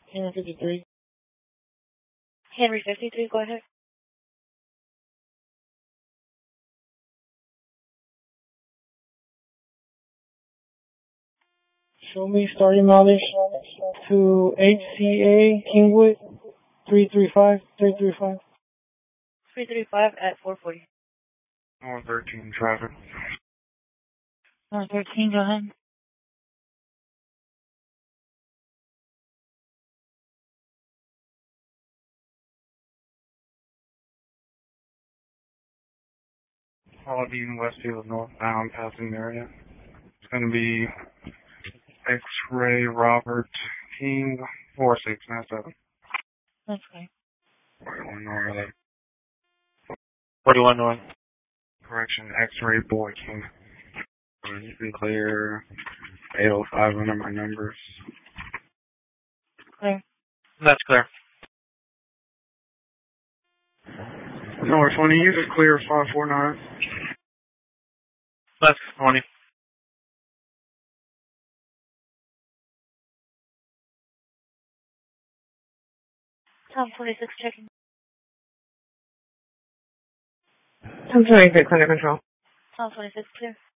Henry 53. Henry 53, go ahead. Show me starting mileage to HCA Kingwood 335. 335 at 440. North 13 traffic. North 13, go ahead. Paladine Westfield northbound passing area. It's going to be X-Ray Robert King 4697. That's okay. 41 north. 41 north. Correction, X-Ray Boy King. You can clear 805 under my numbers. Clear. That's clear. North 20, you can clear 549. That's 20. Tom 26 checking. Tom 26 under control. Tom 26 clear.